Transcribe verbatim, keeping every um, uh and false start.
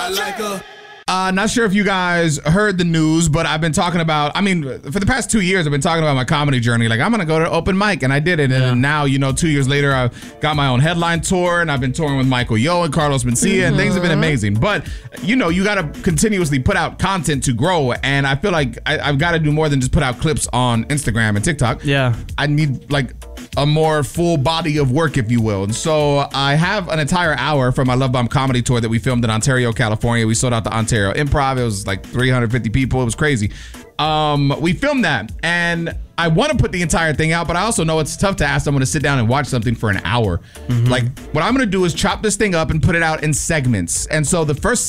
I like her. Uh, not sure if you guys heard the news, but I've been talking about, I mean, for the past two years, I've been talking about my comedy journey. Like, I'm going to go to open mic, and I did it. Yeah. And now, you know, two years later, I've got my own headline tour, and I've been touring with Michael Yo and Carlos Mencia, mm-hmm. and things have been amazing. But, you know, you got to continuously put out content to grow. And I feel like I, I've got to do more than just put out clips on Instagram and TikTok. Yeah. I need, like, a more full body of work, if you will. And so I have an entire hour from my Love Bomb comedy tour that we filmed in Ontario, California. We sold out the Ontario Improv. It was like three hundred fifty people. It was crazy. Um, we filmed that, and I want to put the entire thing out, but I also know it's tough to ask someone to sit down and watch something for an hour. Mm-hmm. Like, what I'm going to do is chop this thing up and put it out in segments. And so the first